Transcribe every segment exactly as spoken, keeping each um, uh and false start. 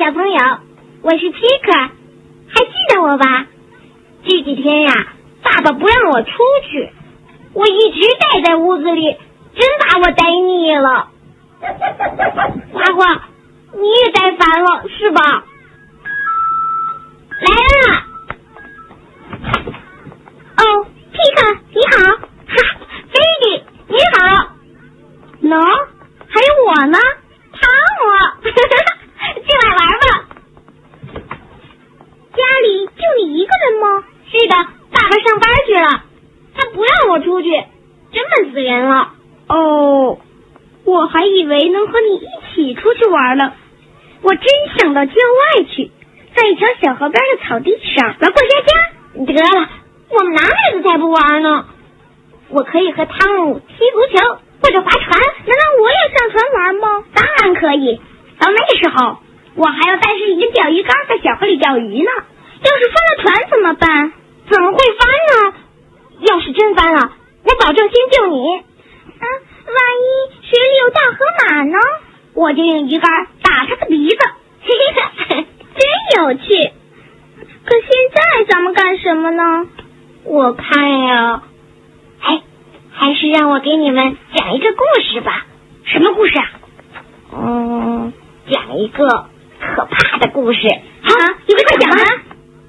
小朋友，我是皮克，还记得我吧？这几天呀，爸爸不让我出去，我一直待在屋子里，真把我待腻了。花花，你也待烦了是吧？来了。哦，皮克你好，哈，菲比你好。喏，还有我呢，汤姆，进来玩吧。家里就你一个人吗？是的，爸爸上班去了，他不让我出去，真闷死人了。哦，我还以为能和你一起出去玩呢。我真想到郊外去，在一条小河边的草地上玩过家家。得了，我们男孩子才不玩呢。我可以和汤姆踢足球或者划船，难道我也上船玩吗？当然可以。到那时候，我还要带上一个钓鱼竿在小河里钓鱼呢。要是翻了船怎么办？怎么会翻呢？要是真翻了，我保证先救你。嗯，万一水里有大河马呢？我就用鱼竿打他的鼻子。嘿嘿，真有趣。可现在咱们干什么呢？我看呀，哎，还是让我给你们讲一个故事吧。什么故事啊？嗯，讲一个可怕的故事。好，你快讲啊！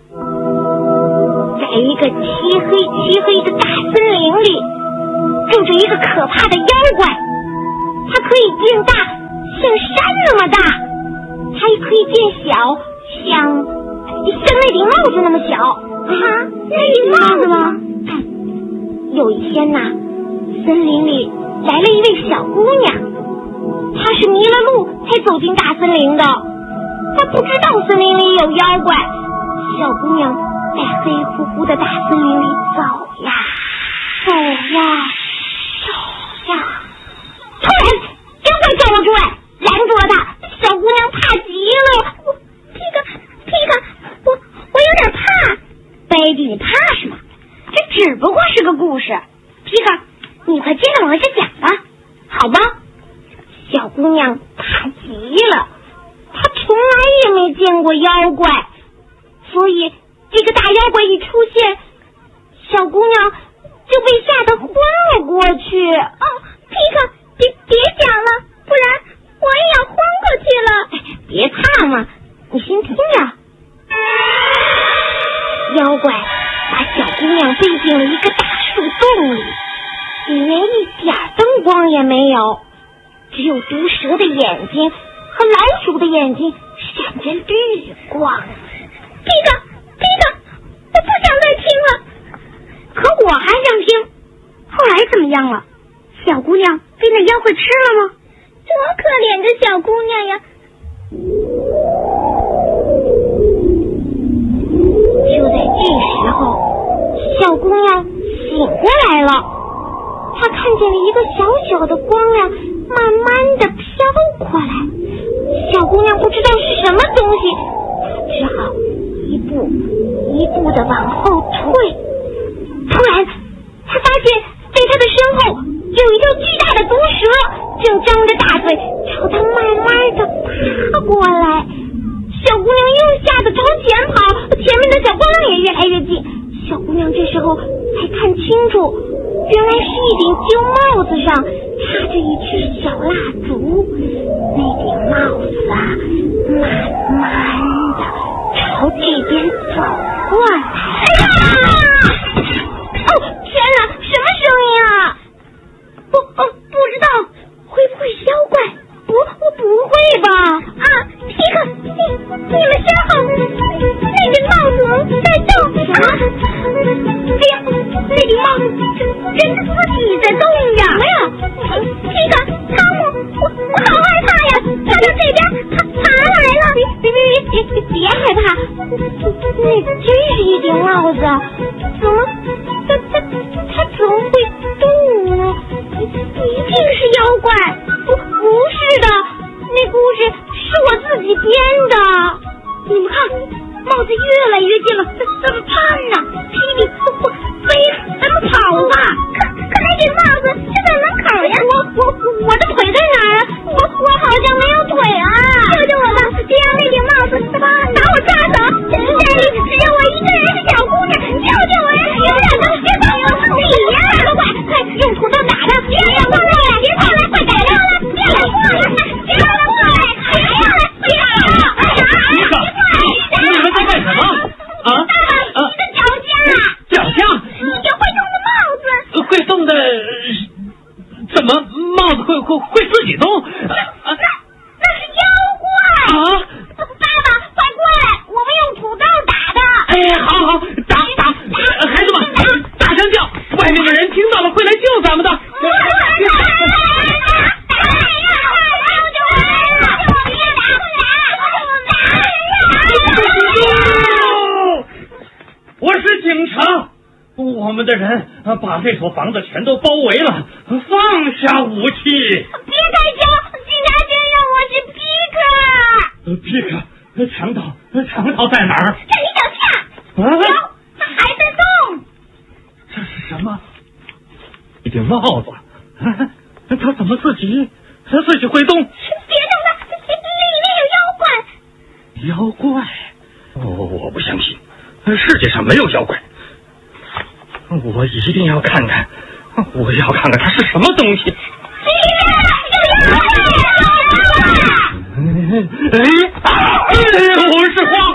在一个漆黑漆黑的大森林里，住着一个可怕的妖怪。它可以变大，像山那么大；它也可以变小，像像那顶帽子那么小。啊，那顶帽子吗？有一天呐，森林里来了一位小姑娘，她是迷了路才走进大森林的。她不知道森林里有妖怪。小姑娘在黑乎乎的大森林里走呀走呀走呀，突然妖怪跳了出来，拦住了她。小姑娘怕极了。我皮克皮克，我我有点怕。baby， 你怕什么？这只不过是个故事。皮克，你快接着往下讲吧。好吧。小姑娘怕极了，她从来也没见过妖怪，所以这个大妖怪一出现，小姑娘就被吓得昏了过去。哦，皮克，别别讲了，不然我也要昏过去了。哎，别怕嘛，你先听着。妖怪把小姑娘背进了一个大树洞里，里面一点灯光也没有，只有毒蛇的眼睛和老鼠的眼睛闪着绿光。皮克皮克，我不想再听了。可我还想听。后来怎么样了？小姑娘被那妖怪吃了吗？多可怜的小姑娘呀。就在这时候，小姑娘醒过来了。她看见了一个小小的光亮慢慢的飘过来。小姑娘不知道是什么东西，只好一步一步的往后退。突然她发现在她的身后有一条巨大的毒蛇，正张着大嘴朝她慢慢的爬过来。小姑娘又吓得朝前跑，前面的小光亮也越来越近。小姑娘这时候才看清楚，原来是一顶旧帽子上插着一支小蜡烛。那顶帽子啊，慢慢的朝这边走过来。哎呀！哦，天哪，什么声音啊？不哦，不知道，会不会是妖怪？不，我不会吧？啊，皮克，你你们身后那顶帽子在动啊！哎呀，那顶帽子真的自己在动呀！什么呀？皮克，汤姆，我我好害怕呀！他到这边爬爬来了！别别别别别害怕，那真是一顶帽子，怎么它它它怎么会动呢？一定是妖怪！不不是的，那故事是我自己编的。你们看，帽子越来越近了，咱们攀呢！霹雳呼呼飞，咱们跑吧！可可那顶帽子就在门口呀！我我我的腿在哪儿啊？我我好像没有腿啊！救救我吧！别让那顶帽子我们的人把这所房子全都包围了，放下武器！ 别开枪！警察先生，我是皮克。 皮克，强盗，强盗在哪儿？ 这里脚下。 啊！ 瞧，他还在动。 这是什么？一顶帽子。啊，他怎么自己自己会动？ 别动了，里面有妖怪。 妖怪？我我不相信，世界上没有妖怪。我一定要看看，我要看看它是什么东西。哎，我是花